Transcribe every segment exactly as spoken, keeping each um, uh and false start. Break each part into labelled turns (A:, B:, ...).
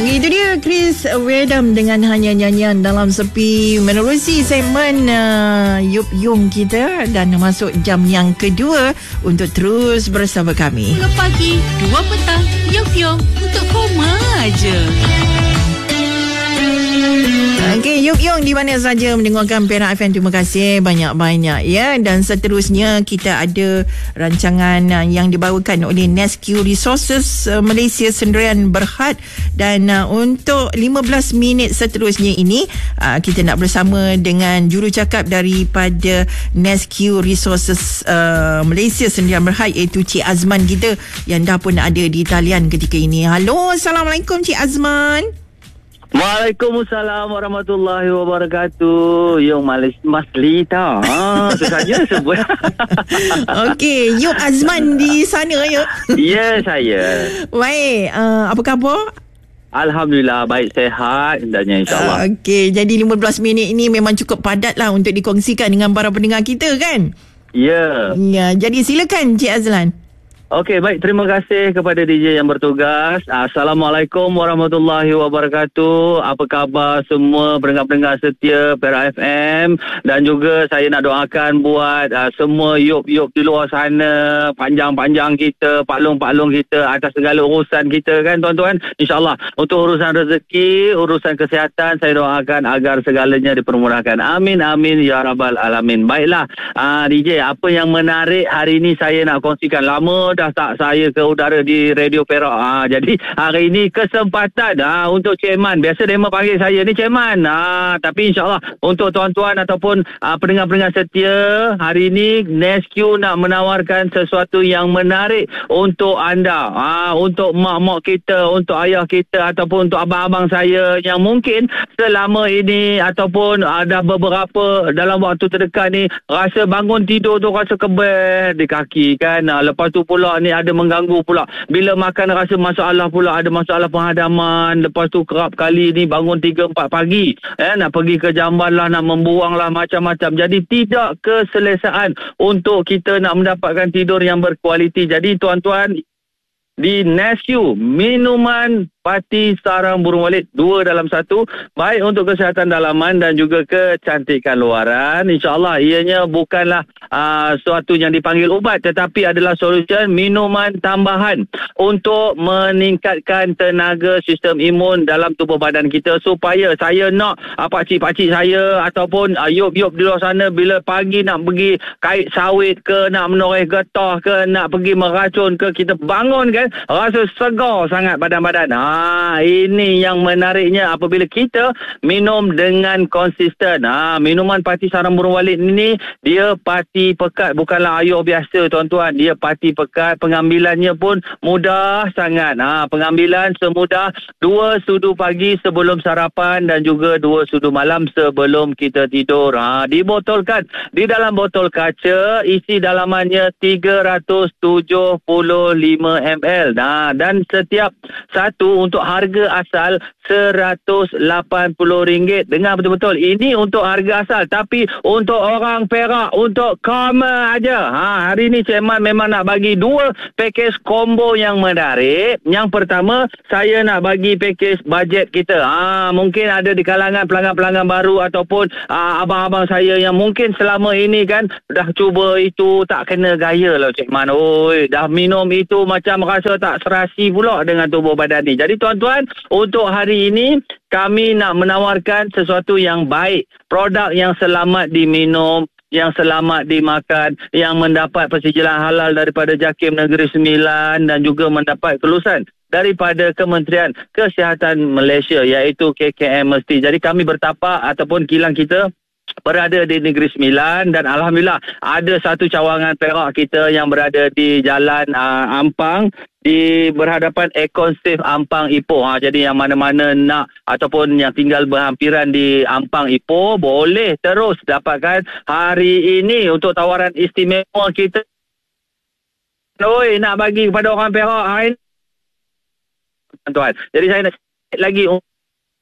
A: Okey, itu dia Chris Wedam dengan Hanya Nyanyian dalam sepi menerusi segmen uh, Yup Yung kita dan masuk jam yang kedua untuk terus bersama kami.
B: Dua pagi, dua petang, Yup Yung untuk koma aja.
A: Okey, Yup Yung di mana saja mendengarkan Perak F M, terima kasih banyak-banyak ya. Dan seterusnya kita ada rancangan uh, yang dibawakan oleh Nescue Resources uh, Malaysia Sendirian Berhad. Dan uh, untuk lima belas minit seterusnya ini uh, kita nak bersama dengan jurucakap daripada Nescue Resources uh, Malaysia Sendirian Berhad, iaitu Cik Azman kita yang dah pun ada di talian ketika ini. Halo, Assalamualaikum Cik Azman.
C: Waalaikumsalam warahmatullahi wabarakatuh. Yung Malis Maslita. Ha, tu saja sebut.
A: Okey, Yup Azman di sana ya.
C: Ya, saya.
A: Baik, uh, apa khabar?
C: Alhamdulillah baik, sehat dan insya-Allah.
A: Uh, Okey, jadi lima belas minit ini memang cukup padat lah untuk dikongsikan dengan para pendengar kita kan?
C: Ya.
A: Ya, jadi silakan Cik Azlan.
C: Okey, baik. Terima kasih kepada D J yang bertugas. Assalamualaikum warahmatullahi wabarakatuh. Apa khabar semua pendengar-pendengar setia Perak F M? Dan juga saya nak doakan buat uh, semua yup-yup di luar sana, panjang-panjang kita, paklong-paklong kita atas segala urusan kita kan tuan-tuan. InsyaAllah untuk urusan rezeki, urusan kesihatan, saya doakan agar segalanya dipermudahkan. Amin, amin, ya rabbal alamin. Baiklah, uh, D J, apa yang menarik hari ini saya nak kongsikan. Lama dah tak saya ke udara di Radio Perak. Ha, jadi hari ini kesempatan ha, untuk Cik Man. Biasa dia panggil saya ni Cik Man. Ha, tapi insyaAllah untuk tuan-tuan ataupun ha, pendengar-pendengar setia, hari ini Nescue nak menawarkan sesuatu yang menarik untuk anda. Ha, untuk mak-mak kita, untuk ayah kita ataupun untuk abang-abang saya yang mungkin selama ini ataupun ada beberapa dalam waktu terdekat ni rasa bangun tidur tu rasa kebel di kaki kan. Ha, lepas tu pula ni ada mengganggu pula. Bila makan rasa masalah pula, ada masalah penghadaman. Lepas tu kerap kali ni bangun tiga empat pagi. Eh, nak pergi ke jamban lah, nak membuang lah macam-macam. Jadi tidak keselesaan untuk kita nak mendapatkan tidur yang berkualiti. Jadi tuan-tuan, di Nescue, minuman pati sarang burung walet, dua dalam satu, baik untuk kesihatan dalaman dan juga kecantikan luaran. InsyaAllah ianya bukanlah uh, suatu yang dipanggil ubat, tetapi adalah solusi minuman tambahan untuk meningkatkan tenaga sistem imun dalam tubuh badan kita, supaya saya nak uh, pakcik-pakcik saya ataupun uh, yup-yup di luar sana bila pagi nak pergi kait sawit ke, nak menoreh getah ke, nak pergi meracun ke, kita bangun kan rasa segar sangat badan-badan. Ha, ini yang menariknya apabila kita minum dengan konsisten. Ha, minuman pati sarang burung walet ini dia pati pekat, bukanlah air biasa tuan-tuan. Dia pati pekat, pengambilannya pun mudah sangat. Ha, pengambilan semudah dua sudu pagi sebelum sarapan dan juga dua sudu malam sebelum kita tidur. Ha, dibotolkan di dalam botol kaca, isi dalamannya tiga ratus tujuh puluh lima mililiter. Nah, dan setiap satu untuk harga asal seratus lapan puluh ringgit. Dengar betul-betul, ini untuk harga asal, tapi untuk orang Perak, untuk koma aja. Ha, hari ni Cik Man memang nak bagi dua pakej combo yang menarik. Yang pertama, saya nak bagi pakej bajet kita. Ha, mungkin ada di kalangan pelanggan-pelanggan baru ataupun uh, abang-abang saya yang mungkin selama ini kan dah cuba itu tak kena gaya lah Cik Man. Oi, dah minum itu macam rasa tak serasi pula dengan tubuh badan ni. Jadi tuan-tuan, untuk hari ini kami nak menawarkan sesuatu yang baik, produk yang selamat diminum, yang selamat dimakan, yang mendapat persijilan halal daripada JAKIM Negeri Sembilan dan juga mendapat kelulusan daripada Kementerian Kesihatan Malaysia, iaitu K K M Mesti. Jadi kami bertapak ataupun kilang kita berada di Negeri Sembilan dan Alhamdulillah ada satu cawangan Perak kita yang berada di Jalan uh, Ampang, di berhadapan Econ Safe Ampang Ipoh. Ha, jadi yang mana-mana nak ataupun yang tinggal berhampiran di Ampang Ipoh boleh terus dapatkan hari ini untuk tawaran istimewa kita. Oi, nak bagi kepada orang Perak hari ini tuan. Jadi saya nak lagi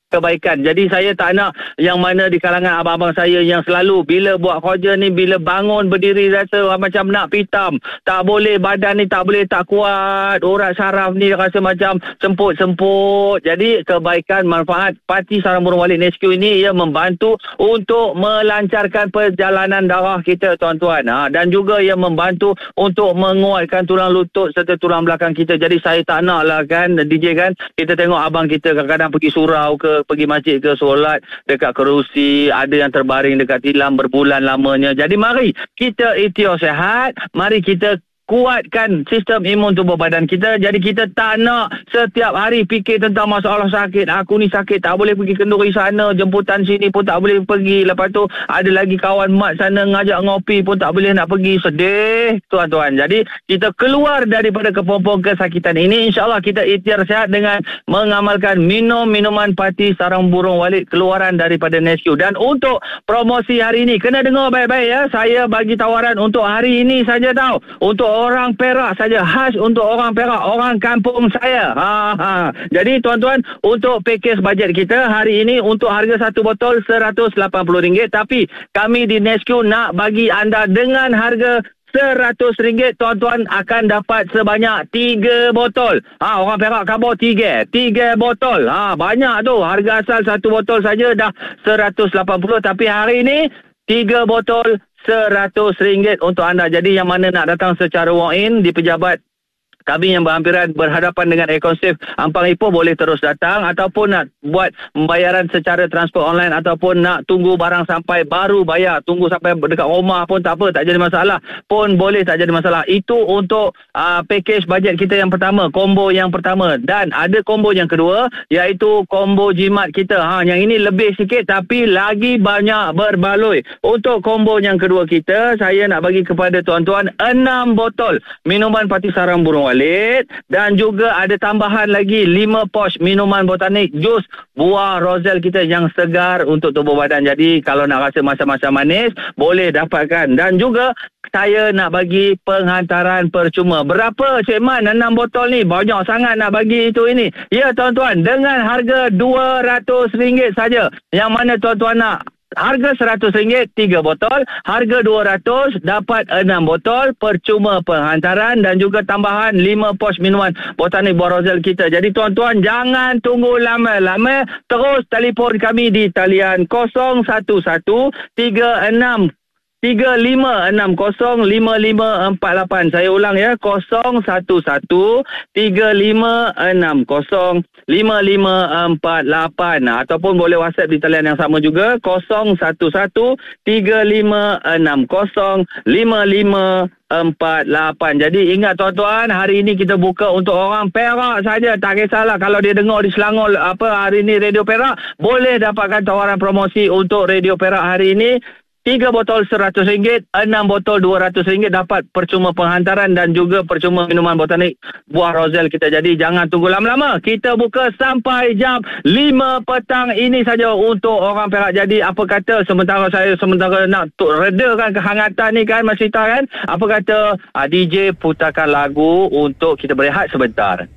C: kebaikan. Jadi saya tak nak yang mana di kalangan abang-abang saya yang selalu bila buat kerja ni, bila bangun berdiri rasa macam nak pitam. Tak boleh, badan ni tak boleh, tak kuat. Urat saraf ni rasa macam semput-semput. Jadi kebaikan manfaat Parti Sarang Burung Walet Nescue ini ia membantu untuk melancarkan perjalanan darah kita, tuan-tuan. Ha, dan juga ia membantu untuk menguatkan tulang lutut serta tulang belakang kita. Jadi saya tak nak lah kan D J kan, kita tengok abang kita kadang-kadang pergi surau ke, pergi masjid ke, solat dekat kerusi, ada yang terbaring dekat tilam berbulan lamanya. Jadi mari kita ikhtiar sihat, mari kita kuatkan sistem imun tubuh badan kita. Jadi kita tak nak setiap hari fikir tentang masalah sakit. Aku ni sakit, tak boleh pergi kenduri sana, jemputan sini pun tak boleh pergi. Lepas tu ada lagi kawan mat sana ngajak ngopi pun tak boleh nak pergi. Sedih, tuan-tuan. Jadi kita keluar daripada kepompong kesakitan ini. InsyaAllah kita ikhtiar sihat dengan mengamalkan minum minuman Parti Sarang Burung Walet keluaran daripada Nescue. Dan untuk promosi hari ini, kena dengar baik-baik ya. Saya bagi tawaran untuk hari ini saja tau. Untuk orang Perak saja, khas untuk orang Perak, orang kampung saya. Ha, ha. Jadi tuan-tuan, untuk pakej bajet kita hari ini untuk harga satu botol seratus lapan puluh ringgit, tapi kami di Nescue nak bagi anda dengan harga seratus ringgit, tuan-tuan akan dapat sebanyak tiga botol. Ha, orang Perak khabar tiga. tiga botol. Ha, banyak tu. Harga asal satu botol saja dah seratus lapan puluh, tapi hari ini tiga botol seratus ringgit untuk anda. Jadi yang mana nak datang secara walk-in di pejabat kami yang berhampiran berhadapan dengan Ecosave Ampang Ipoh boleh terus datang, ataupun nak buat pembayaran secara transport online, ataupun nak tunggu barang sampai baru bayar, tunggu sampai dekat rumah pun tak apa, tak jadi masalah pun boleh, tak jadi masalah. Itu untuk uh, package bajet kita yang pertama, combo yang pertama. Dan ada combo yang kedua, iaitu combo jimat kita. Ha, yang ini lebih sikit tapi lagi banyak berbaloi. Untuk combo yang kedua kita, saya nak bagi kepada tuan-tuan enam botol minuman Parti Sarang Burung Walet, dan juga ada tambahan lagi lima pouch minuman botanik jus buah rozel kita yang segar untuk tubuh badan. Jadi kalau nak rasa macam-macam manis boleh dapatkan. Dan juga saya nak bagi penghantaran percuma. Berapa Cik Man enam botol ni? Banyak sangat nak bagi itu ini. Ya tuan-tuan, dengan harga dua ratus ringgit saja. Yang mana tuan-tuan nak harga seratus ringgit tiga botol, harga dua ratus dapat enam botol, percuma penghantaran dan juga tambahan lima pouch minuman botanik buah rozel kita. Jadi tuan-tuan jangan tunggu lama-lama, terus telefon kami di talian kosong satu satu tiga enam tiga lima enam kosong lima lima empat lapan. Saya ulang ya, kosong satu satu tiga lima enam kosong lima lima empat lapan. Ataupun boleh WhatsApp di talian yang sama juga, kosong satu satu tiga lima enam kosong lima lima empat lapan. Jadi ingat tuan-tuan, hari ini kita buka untuk orang Perak saja. Tak kisahlah kalau dia dengar di Selangor apa hari ini Radio Perak, boleh dapatkan tawaran promosi untuk Radio Perak hari ini. Tiga botol seratus ringgit, enam botol dua ratus ringgit, dapat percuma penghantaran dan juga percuma minuman botanik buah rozel kita. Jadi jangan tunggu lama-lama. Kita buka sampai jam lima petang ini saja untuk orang Perak. Jadi apa kata sementara saya sementara nak redakan kehangatan ni kan Mas Sita kan, apa kata uh, D J putarkan lagu untuk kita berehat sebentar.